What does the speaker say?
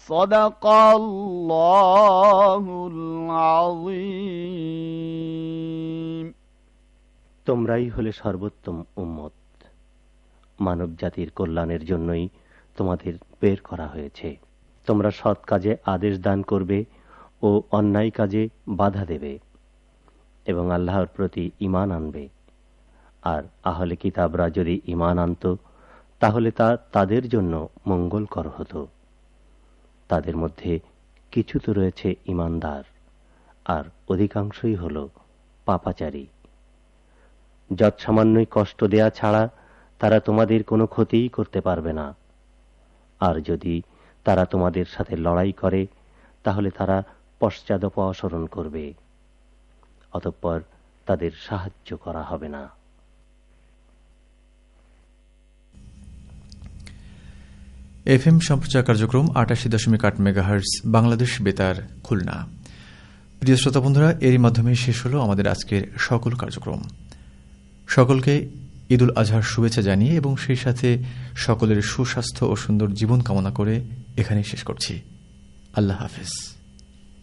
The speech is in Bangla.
সাদাকাল্লাহুল আযীম। তোমরাই হলে সর্বোত্তম উম্মত। মানব জাতির কল্যাণের জন্যই তোমাদের বের করা হয়েছে। তোমরা সৎ কাজে আদেশ দান করবে ও অন্যায় কাজে বাধা দেবে এবং আল্লাহর প্রতি ঈমান আনবে। আর আহলে কিতাবরা যদি ঈমান আনত তাহলে তা তাদের জন্য মঙ্গলকর হতো। তাদের মধ্যে কিছু তো রয়েছে ঈমানদার, আর অধিকাংশই হল পাপাচারী। যৎসামান্যই কষ্ট দেয়া ছাড়া তারা তোমাদের কোনো ক্ষতিই করতে পারবে না। আর যদি তারা তোমাদের সাথে লড়াই করে তাহলে তারা পশ্চাদপসরণ করবে, অতঃপর তাদের সাহায্য করা হবে না। এফএম সম্প্রচার কার্যক্রম ৮৮.৮ মেগাহার্টজ বাংলাদেশ বেতার খুলনা। প্রিয় শ্রোতা বন্ধুরা, এরই মাধ্যমে শেষ হল আমাদের আজকের সকল কার্যক্রম। সকলকে ঈদুল আজহার শুভেচ্ছা জানিয়ে এবং সেই সাথে সকলের সুস্বাস্থ্য ও সুন্দর জীবন কামনা করে এখানেই শেষ করছি। আল্লাহ হাফেজ।